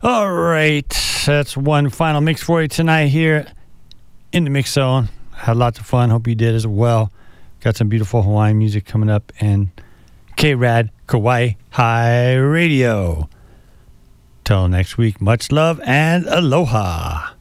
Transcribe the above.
All right, that's one final mix for you tonight here in the Mix Zone. Had lots of fun. Hope you did as well. Got some beautiful Hawaiian music coming up and K-Rad Kauai High Radio. Till next week, much love and aloha.